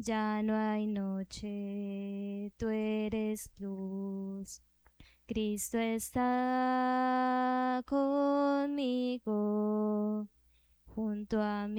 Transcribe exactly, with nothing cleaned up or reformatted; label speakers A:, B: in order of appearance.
A: Ya no hay noche, tú eres luz. Cristo está conmigo, junto a mí.